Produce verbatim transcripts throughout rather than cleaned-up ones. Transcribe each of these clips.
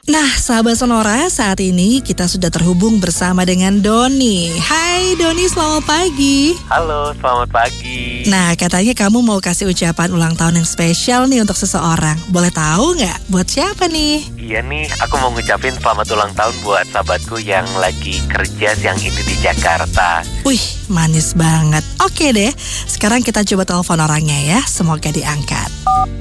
Nah, sahabat Sonora, saat ini kita sudah terhubung bersama dengan Doni. Hai Doni, selamat pagi. Halo, selamat pagi. Nah, katanya kamu mau kasih ucapan ulang tahun yang spesial nih untuk seseorang. Boleh tahu nggak buat siapa nih? Iya nih, aku mau ngucapin selamat ulang tahun buat sahabatku yang lagi kerja siang ini di Jakarta. Wih, manis banget. Oke deh, sekarang kita coba telepon orangnya ya. Semoga diangkat.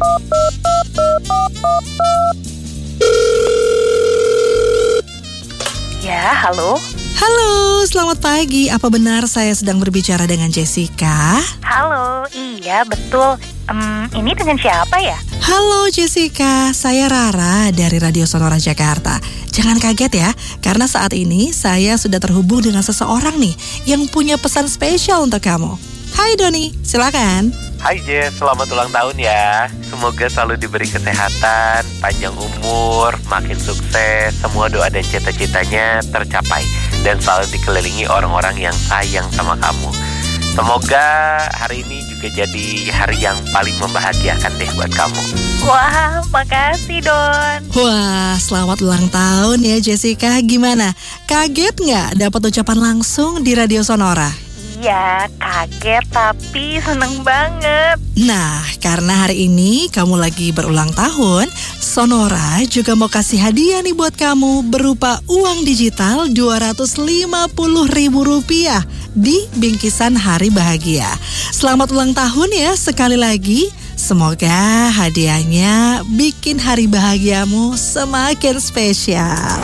Ya, halo. Halo, selamat pagi. Apa benar saya sedang berbicara dengan Jessica? Halo, iya betul. Um, ini dengan siapa ya? Halo Jessica, saya Rara dari Radio Sonora Jakarta. Jangan kaget ya, karena saat ini saya sudah terhubung dengan seseorang nih yang punya pesan spesial untuk kamu. Hai Doni, silakan. Hai Jess, selamat ulang tahun ya. Semoga selalu diberi kesehatan, panjang umur, makin sukses, semua doa dan cita-citanya tercapai, dan selalu dikelilingi orang-orang yang sayang sama kamu. Semoga hari ini juga jadi hari yang paling membahagiakan deh buat kamu. Wah, makasih Don. Wah, selamat ulang tahun ya Jessica. Gimana? Kaget nggak dapat ucapan langsung di Radio Sonora? Iya, kaget tapi seneng banget. Nah, karena hari ini kamu lagi berulang tahun, Sonora juga mau kasih hadiah nih buat kamu berupa uang digital dua ratus lima puluh ribu rupiah di bingkisan Hari Bahagia. Selamat ulang tahun ya sekali lagi. Semoga hadiahnya bikin hari bahagiamu semakin spesial.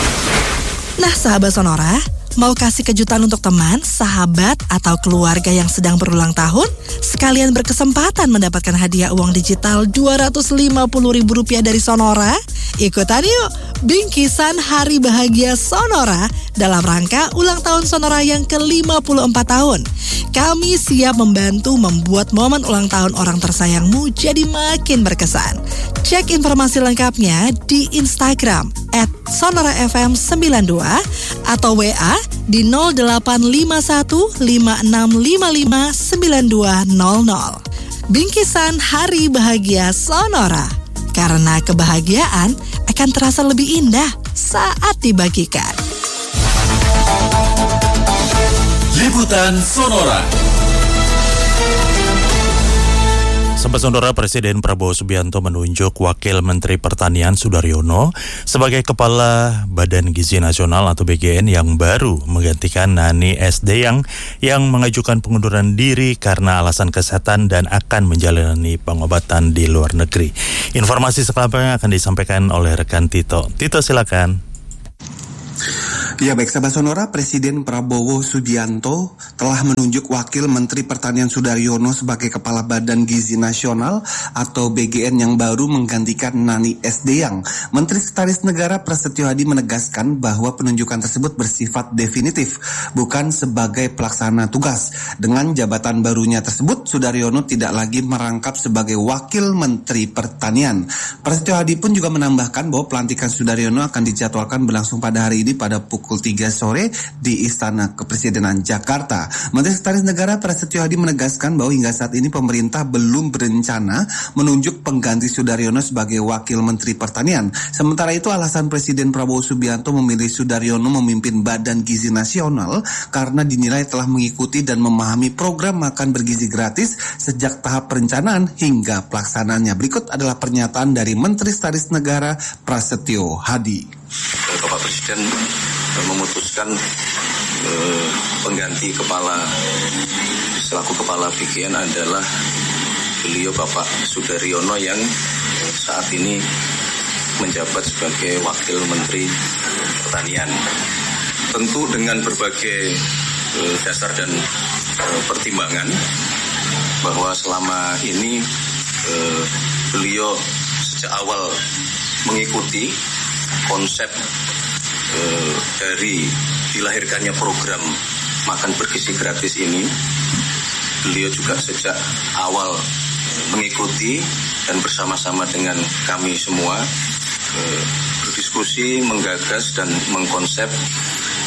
Nah, sahabat Sonora, mau kasih kejutan untuk teman, sahabat, atau keluarga yang sedang berulang tahun? Sekalian berkesempatan mendapatkan hadiah uang digital dua ratus lima puluh ribu rupiah dari Sonora? Ikutan yuk, bingkisan Hari Bahagia Sonora dalam rangka ulang tahun Sonora yang ke lima puluh empat tahun. Kami siap membantu membuat momen ulang tahun orang tersayangmu jadi makin berkesan. Cek informasi lengkapnya di Instagram at sonora f m sembilan dua atau W A di nol delapan lima satu lima enam lima lima sembilan dua nol nol. Bingkisan Hari Bahagia Sonora, karena kebahagiaan akan terasa lebih indah saat dibagikan. Liputan Sonora. Sahabat Sonora, Presiden Prabowo Subianto menunjuk Wakil Menteri Pertanian Sudaryono sebagai Kepala Badan Gizi Nasional atau B G N yang baru menggantikan Nani S D yang yang mengajukan pengunduran diri karena alasan kesehatan dan akan menjalani pengobatan di luar negeri. Informasi selengkapnya akan disampaikan oleh rekan Tito. Tito, silakan. Ya, baik sahabat Sonora, Presiden Prabowo Subianto telah menunjuk Wakil Menteri Pertanian Sudaryono sebagai Kepala Badan Gizi Nasional atau B G N yang baru menggantikan Nani S D yang. Menteri Sekretaris Negara Prasetyo Hadi menegaskan bahwa penunjukan tersebut bersifat definitif, bukan sebagai pelaksana tugas. Dengan jabatan barunya tersebut, Sudaryono tidak lagi merangkap sebagai Wakil Menteri Pertanian. Prasetyo Hadi pun juga menambahkan bahwa pelantikan Sudaryono akan dijadwalkan berlangsung pada hari ini pada pukul pukul tiga sore di Istana Kepresidenan Jakarta. Menteri Sekretaris Negara Prasetyo Hadi menegaskan bahwa hingga saat ini pemerintah belum berencana menunjuk pengganti Sudaryono sebagai Wakil Menteri Pertanian. Sementara itu, alasan Presiden Prabowo Subianto memilih Sudaryono memimpin Badan Gizi Nasional karena dinilai telah mengikuti dan memahami program makan bergizi gratis sejak tahap perencanaan hingga pelaksanaannya. Berikut adalah pernyataan dari Menteri Sekretaris Negara Prasetyo Hadi. Bapak Presiden memutuskan eh, pengganti kepala selaku kepala B G N adalah beliau Bapak Sudaryono yang saat ini menjabat sebagai Wakil Menteri Pertanian. Tentu dengan berbagai eh, dasar dan eh, pertimbangan bahwa selama ini eh, beliau sejak awal mengikuti konsep eh, dari dilahirkannya program makan bergizi gratis ini. Beliau juga sejak awal mengikuti dan bersama-sama dengan kami semua eh, berdiskusi, menggagas dan mengkonsep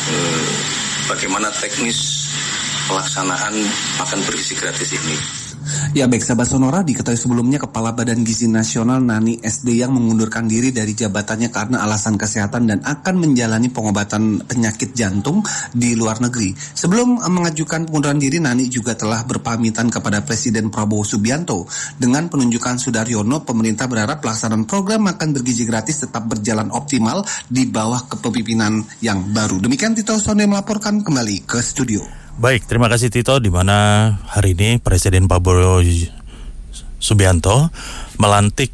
eh, bagaimana teknis pelaksanaan makan bergizi gratis ini. Ya baik sahabat Sonora, diketahui sebelumnya Kepala Badan Gizi Nasional Nani S D yang mengundurkan diri dari jabatannya karena alasan kesehatan dan akan menjalani pengobatan penyakit jantung di luar negeri. Sebelum mengajukan pengunduran diri, Nani juga telah berpamitan kepada Presiden Prabowo Subianto. Dengan penunjukan Sudaryono, pemerintah berharap pelaksanaan program makan bergizi gratis tetap berjalan optimal di bawah kepemimpinan yang baru. Demikian Tito Sonde melaporkan, kembali ke studio. Baik, terima kasih Tito, di mana hari ini Presiden Prabowo Subianto melantik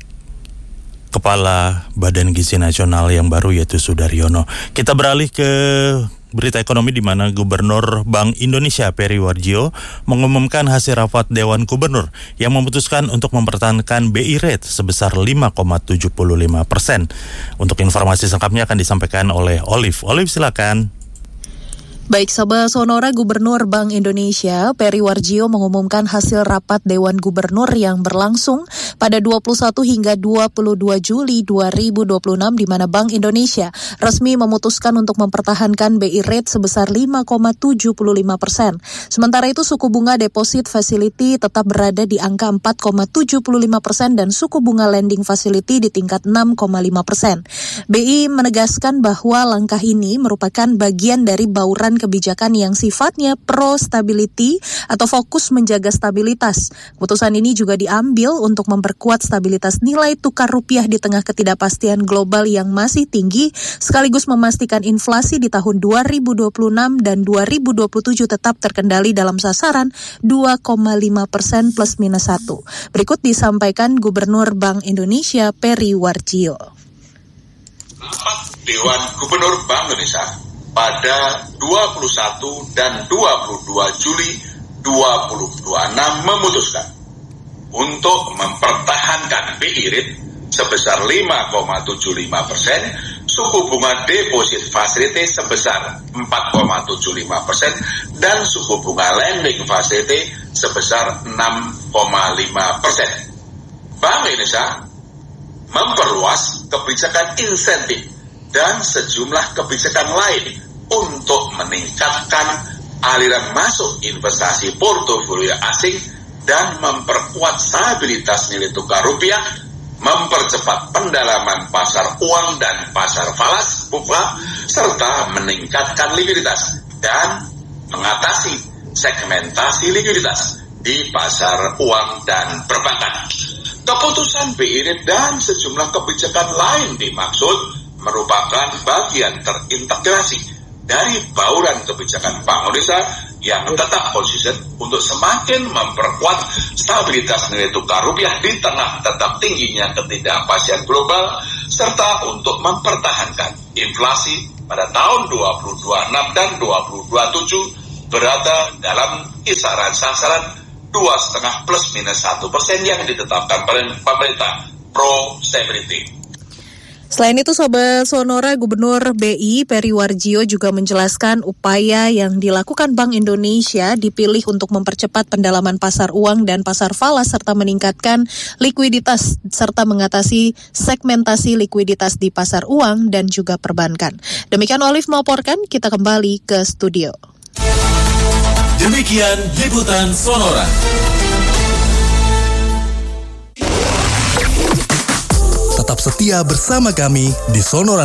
Kepala Badan Gizi Nasional yang baru, yaitu Sudaryono. Kita beralih ke berita ekonomi, di mana Gubernur Bank Indonesia Peri Warjio mengumumkan hasil rapat Dewan Gubernur yang memutuskan untuk mempertahankan B I rate sebesar lima koma tujuh lima persen. Untuk informasi selengkapnya akan disampaikan oleh Olive. Olive, silakan. Baik, sahabat Sonora, Gubernur Bank Indonesia Peri Warjio mengumumkan hasil rapat Dewan Gubernur yang berlangsung pada dua puluh satu hingga dua puluh dua Juli dua ribu dua puluh enam, di mana Bank Indonesia resmi memutuskan untuk mempertahankan B I rate sebesar lima koma tujuh lima persen. Sementara itu suku bunga deposit facility tetap berada di angka empat koma tujuh lima persen dan suku bunga lending facility di tingkat enam koma lima persen. B I menegaskan bahwa langkah ini merupakan bagian dari bauran kebijakan yang sifatnya pro-stability atau fokus menjaga stabilitas. Keputusan ini juga diambil untuk memperkuat stabilitas nilai tukar rupiah di tengah ketidakpastian global yang masih tinggi, sekaligus memastikan inflasi di tahun dua ribu dua puluh enam dan dua ribu dua puluh tujuh tetap terkendali dalam sasaran dua koma lima persen plus minus satu. Berikut disampaikan Gubernur Bank Indonesia Peri Warjio. Rapat Dewan Gubernur Bank Indonesia pada dua puluh satu dan dua puluh dua Juli dua ribu dua puluh enam memutuskan untuk mempertahankan B I rate sebesar lima koma tujuh lima persen, suku bunga deposit facility sebesar empat koma tujuh lima persen, dan suku bunga lending facility sebesar enam koma lima persen. Bank Indonesia memperluas kebijakan insentif dan sejumlah kebijakan lain untuk meningkatkan aliran masuk investasi portofolio asing dan memperkuat stabilitas nilai tukar rupiah, mempercepat pendalaman pasar uang dan pasar falas (B U F A), serta meningkatkan likuiditas dan mengatasi segmentasi likuiditas di pasar uang dan perbankan. Keputusan B I rate dan sejumlah kebijakan lain dimaksud merupakan bagian terintegrasi dari bauran kebijakan Bank Indonesia yang tetap konsisten untuk semakin memperkuat stabilitas nilai tukar rupiah di tengah tetap tingginya ketidakpastian global, serta untuk mempertahankan inflasi pada tahun dua ribu dua puluh enam dan dua ribu dua puluh tujuh berada dalam kisaran sasaran dua koma lima plus minus satu persen yang ditetapkan pemerintah pro-stability. Selain itu, Sobat Sonora, Gubernur B I Peri Warjio juga menjelaskan upaya yang dilakukan Bank Indonesia dipilih untuk mempercepat pendalaman pasar uang dan pasar falas serta meningkatkan likuiditas serta mengatasi segmentasi likuiditas di pasar uang dan juga perbankan. Demikian Olive melaporkan, kita kembali ke studio. Demikian liputan Sonora. Tetap setia bersama kami di Sonora